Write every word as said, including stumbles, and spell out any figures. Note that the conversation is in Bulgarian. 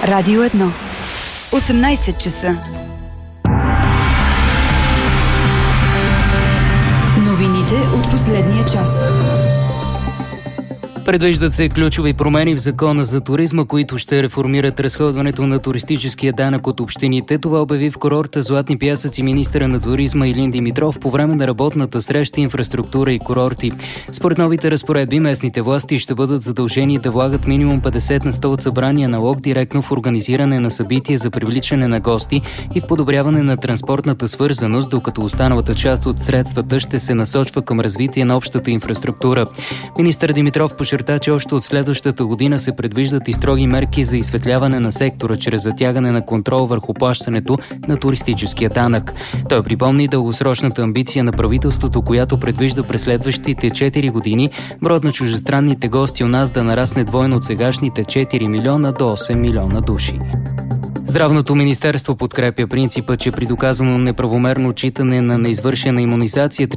Радио едно. осемнайсет часа. Новините от последния час. Предвиждат се ключови промени в Закона за туризма, които ще реформират разходването на туристическия данък от общините. Това обяви в курорта Златни пясъци министъра на туризма Илин Димитров по време на работната среща инфраструктура и курорти. Според новите разпоредби, местните власти ще бъдат задължени да влагат минимум петдесет на сто от събрания налог директно в организиране на събития за привличане на гости и в подобряване на транспортната свързаност, докато останалата част от средствата ще се насочва към развитие на общата инфраструктура. Министър Димитров подчерта, че още от следващата година се предвиждат и строги мерки за изсветляване на сектора чрез затягане на контрол върху плащането на туристическия данък. Той припомни дългосрочната амбиция на правителството, която предвижда през следващите четири години броят на чуждестранните гости у нас да нарасне двойно от сегашните четири милиона до осем милиона души. Здравното министерство подкрепя принципа, че при доказано неправомерно отчитане на неизвършена имунизация